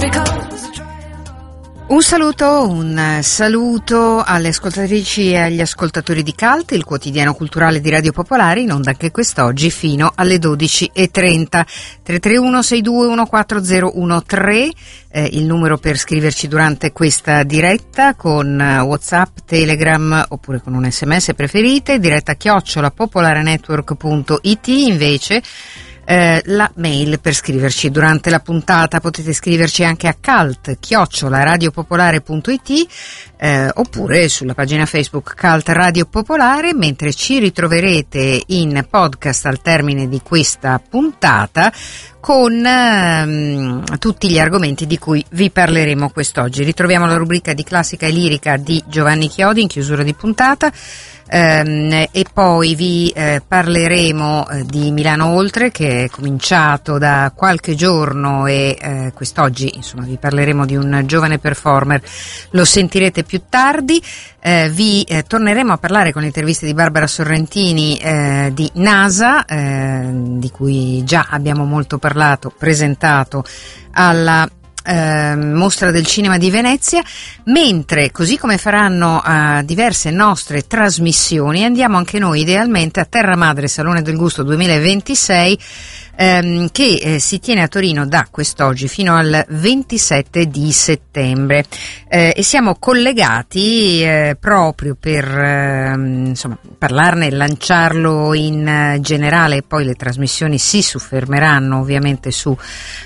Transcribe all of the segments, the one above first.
Un saluto alle ascoltatrici e agli ascoltatori di CULT, il quotidiano culturale di Radio Popolare, in onda anche quest'oggi fino alle 12:30. 331-6214-013, il numero per scriverci durante questa diretta con WhatsApp, Telegram oppure con un SMS preferite, diretta @popolarenetwork.it. Invece la mail per scriverci durante la puntata, potete scriverci anche a cult@radiopopolare.it oppure sulla pagina Facebook Cult Radio Popolare, mentre ci ritroverete in podcast al termine di questa puntata con tutti gli argomenti di cui vi parleremo quest'oggi. Ritroviamo la rubrica di classica e lirica di Giovanni Chiodi in chiusura di puntata. E poi vi parleremo di Milano Oltre, che è cominciato da qualche giorno, e quest'oggi insomma vi parleremo di un giovane performer, lo sentirete più tardi. Vi torneremo a parlare con le interviste di Barbara Sorrentini di NASA, di cui già abbiamo molto parlato, presentato alla Mostra del Cinema di Venezia, mentre, così come faranno diverse nostre trasmissioni, andiamo anche noi idealmente a Terra Madre Salone del Gusto 2026, che si tiene a Torino da quest'oggi fino al 27 di settembre, e siamo collegati proprio per insomma parlarne e lanciarlo in generale. Poi le trasmissioni si soffermeranno ovviamente su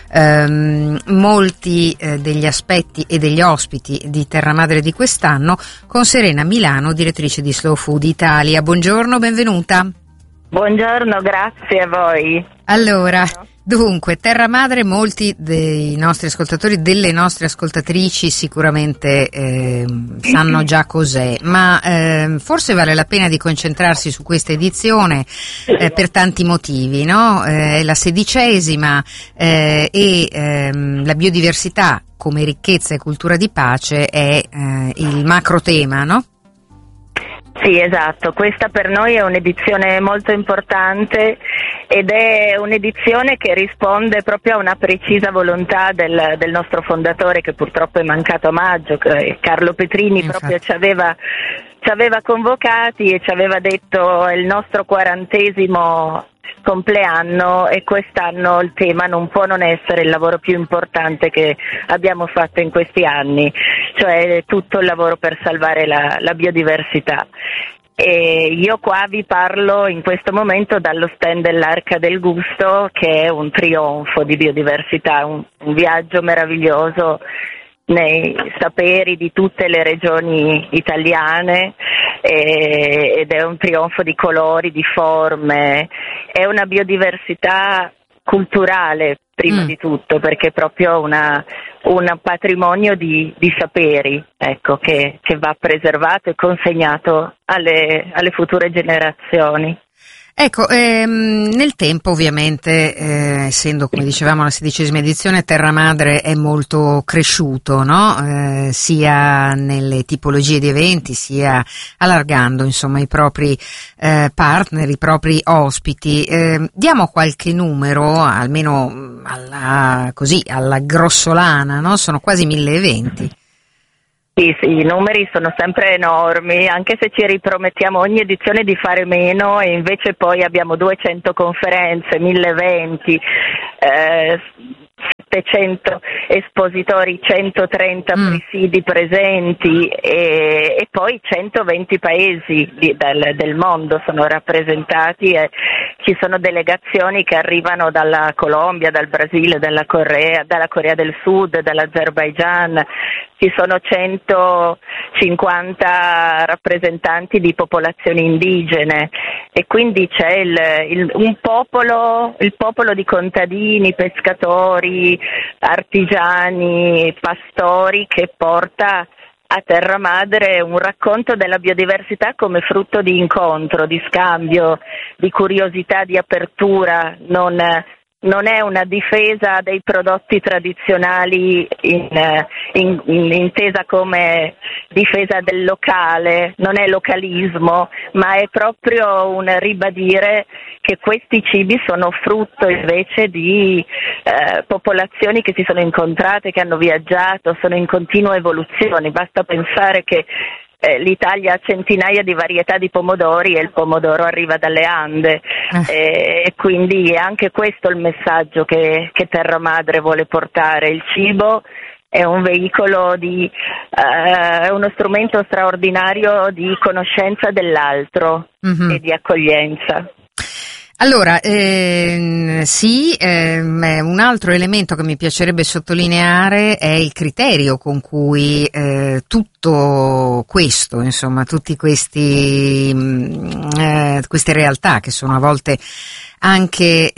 molti degli aspetti e degli ospiti di Terra Madre di quest'anno, con Serena Milano, direttrice di Slow Food Italia. Buongiorno, benvenuta. Buongiorno, grazie a voi. Allora, dunque, Terra Madre, molti dei nostri ascoltatori, delle nostre ascoltatrici sicuramente sanno già cos'è, ma forse vale la pena di concentrarsi su questa edizione per tanti motivi, no? È la 16ª e la biodiversità come ricchezza e cultura di pace è il macro tema, no? Sì, esatto, questa per noi è un'edizione molto importante ed è un'edizione che risponde proprio a una precisa volontà del nostro fondatore, che purtroppo è mancato a maggio, Carlo Petrini. Infatti. Proprio ci aveva convocati e ci aveva detto: è il nostro 40° compleanno e quest'anno il tema non può non essere il lavoro più importante che abbiamo fatto in questi anni, cioè tutto il lavoro per salvare la biodiversità. E io qua vi parlo in questo momento dallo stand dell'Arca del Gusto, che è un trionfo di biodiversità, un viaggio meraviglioso nei saperi di tutte le regioni italiane, ed è un trionfo di colori, di forme, è una biodiversità culturale prima di tutto, perché è proprio un patrimonio di saperi, ecco, che va preservato e consegnato alle future generazioni. Ecco, nel tempo ovviamente, essendo, come dicevamo, la 16ª edizione, Terra Madre è molto cresciuto, no? Sia nelle tipologie di eventi, sia allargando insomma i propri partner, i propri ospiti. Diamo qualche numero, almeno alla grossolana, no? Sono quasi 1000 eventi. Sì, i numeri sono sempre enormi, anche se ci ripromettiamo ogni edizione di fare meno, e invece poi abbiamo 200 conferenze, 1000 eventi, 700 espositori, 130 presidi presenti e poi 120 paesi del mondo sono rappresentati, e ci sono delegazioni che arrivano dalla Colombia, dal Brasile, dalla Corea del Sud, dall'Azerbaigian. Ci sono 150 rappresentanti di popolazioni indigene, e quindi c'è il popolo di contadini, pescatori, artigiani, pastori, che porta a Terra Madre un racconto della biodiversità come frutto di incontro, di scambio, di curiosità, di apertura, non non è una difesa dei prodotti tradizionali intesa come difesa del locale, non è localismo, ma è proprio un ribadire che questi cibi sono frutto invece di popolazioni che si sono incontrate, che hanno viaggiato, sono in continua evoluzione. Basta pensare che l'Italia ha centinaia di varietà di pomodori e il pomodoro arriva dalle Ande, e quindi è anche questo il messaggio che Terra Madre vuole portare. Il cibo è un veicolo è uno strumento straordinario di conoscenza dell'altro e di accoglienza. Allora, sì, un altro elemento che mi piacerebbe sottolineare è il criterio con cui tutto questo, insomma, tutti queste realtà che sono a volte anche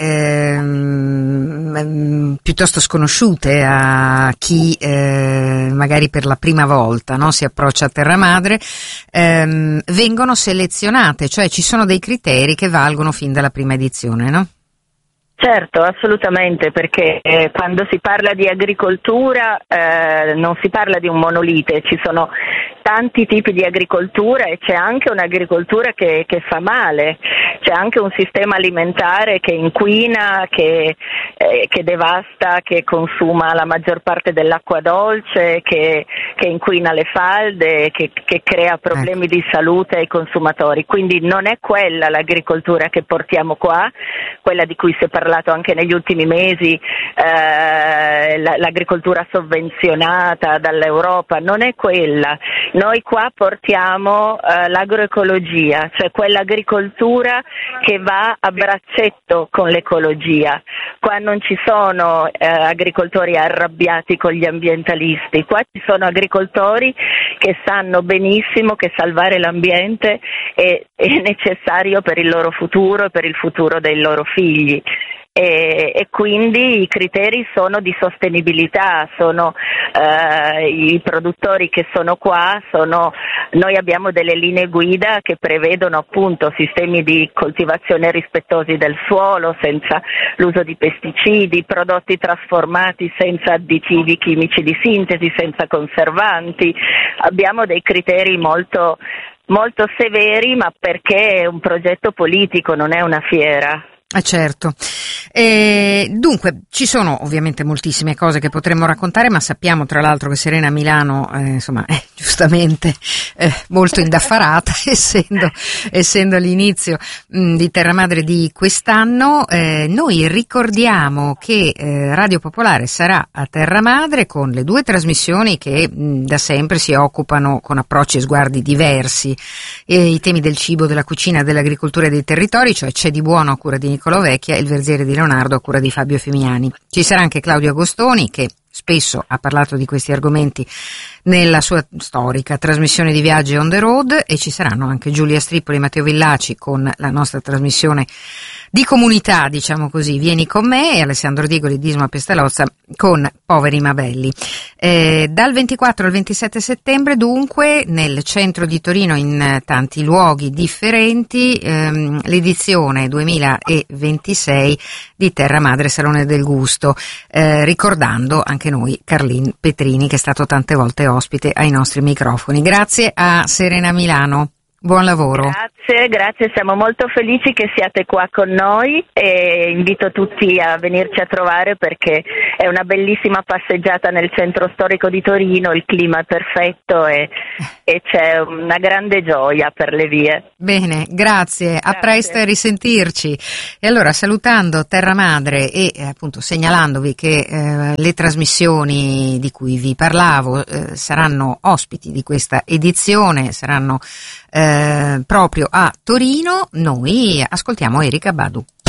piuttosto sconosciute a chi magari per la prima volta, no, si approccia a Terra Madre, vengono selezionate, cioè ci sono dei criteri che valgono fin dalla prima edizione, no? Certo, assolutamente, perché quando si parla di agricoltura non si parla di un monolite, ci sono tanti tipi di agricoltura e c'è anche un'agricoltura che fa male, c'è anche un sistema alimentare che inquina, che devasta, che consuma la maggior parte dell'acqua dolce, che inquina le falde, che crea problemi di salute ai consumatori. Quindi non è quella l'agricoltura che portiamo qua, quella di cui si è parlato anche negli ultimi mesi, l'agricoltura sovvenzionata dall'Europa, non è quella. Noi qua portiamo l'agroecologia, cioè quell'agricoltura che va a braccetto con l'ecologia. Qua non ci sono agricoltori arrabbiati con gli ambientalisti, qua ci sono agricoltori che sanno benissimo che salvare l'ambiente è necessario per il loro futuro e per il futuro dei loro figli. E quindi i criteri sono di sostenibilità, sono i produttori che sono qua, noi abbiamo delle linee guida che prevedono appunto sistemi di coltivazione rispettosi del suolo, senza l'uso di pesticidi, prodotti trasformati senza additivi chimici di sintesi, senza conservanti. Abbiamo dei criteri molto, molto severi, ma perché è un progetto politico, non è una fiera. Certo. Dunque ci sono ovviamente moltissime cose che potremmo raccontare, ma sappiamo tra l'altro che Serena Milano insomma è giustamente molto indaffarata essendo l'inizio di Terra Madre di quest'anno. Noi ricordiamo che Radio Popolare sarà a Terra Madre con le due trasmissioni che da sempre si occupano con approcci e sguardi diversi i temi del cibo, della cucina, dell'agricoltura e dei territori, cioè C'è di buono a cura di Niccolò Vecchia e Il Verziere di Leonardo a cura di Fabio Fimiani. Ci sarà anche Claudio Agostoni, che spesso ha parlato di questi argomenti nella sua storica trasmissione di Viaggi on the road, e ci saranno anche Giulia Strippoli e Matteo Villaci con la nostra trasmissione di comunità, diciamo così, Vieni con me, e Alessandro Digoli di Isma Pestalozza con Poveri Mabelli. Dal 24 al 27 settembre dunque nel centro di Torino, in tanti luoghi differenti, l'edizione 2026 di Terra Madre Salone del Gusto, ricordando anche noi Carlin Petrini, che è stato tante volte ospite ai nostri microfoni. Grazie a Serena Milano. Buon lavoro. Grazie, siamo molto felici che siate qua con noi e invito tutti a venirci a trovare perché è una bellissima passeggiata nel centro storico di Torino, il clima è perfetto e c'è una grande gioia per le vie. Bene, grazie. A presto e a risentirci. E allora, salutando Terra Madre e appunto segnalandovi che le trasmissioni di cui vi parlavo saranno ospiti di questa edizione, saranno proprio a Torino, noi ascoltiamo Erika Badu.